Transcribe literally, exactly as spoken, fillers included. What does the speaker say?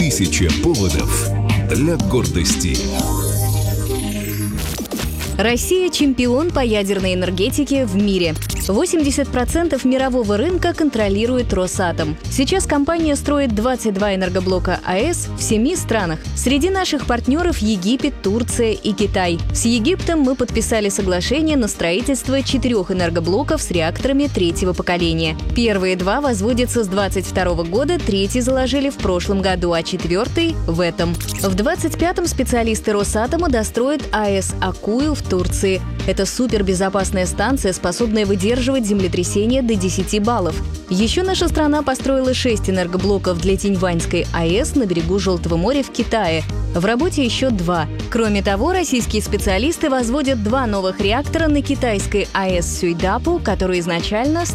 Тысяча поводов для гордости. Россия – чемпион по ядерной энергетике в мире. восемьдесят процентов мирового рынка контролирует Росатом. Сейчас компания строит двадцать два энергоблока АЭС в семи странах. Среди наших партнеров Египет, Турция и Китай. С Египтом мы подписали соглашение на строительство четырех энергоблоков с реакторами третьего поколения. Первые два возводятся с двадцать второго года, третий заложили в прошлом году, а четвертый – в этом. В двадцать пятом специалисты Росатома достроят АЭС Акуил в Турции. Это супербезопасная станция, способная выдерживать землетрясения до десяти баллов. Еще наша страна построила шесть энергоблоков для Тиньваньской АЭС на берегу Желтого моря в Китае. В работе еще два. Кроме того, российские специалисты возводят два новых реактора на китайской АЭС Сюйдапу, которая изначально